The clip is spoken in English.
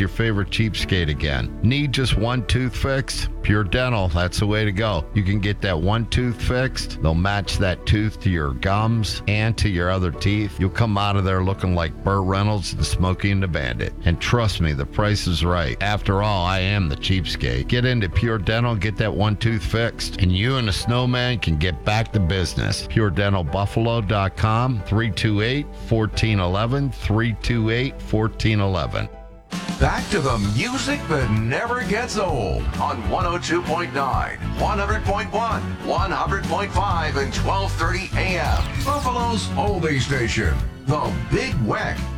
your favorite cheapskate again. Need just one tooth fixed? Pure Dental, that's the way to go. You can get that one tooth fixed. They'll match that tooth to your gums and to your other teeth. You'll come out of there looking like Burt Reynolds and Smokey and the Bandit. And trust me, the price is right. After all, I am the cheapskate. Get into Pure Dental, get that one tooth fixed, and you and the snowman can get back to business. PureDentalBuffalo.com, 328-1411, 328-1411. Back to the music that never gets old on 102.9, 100.1, 100.5, and 1230 AM. Buffalo's oldie station, The Big Weck.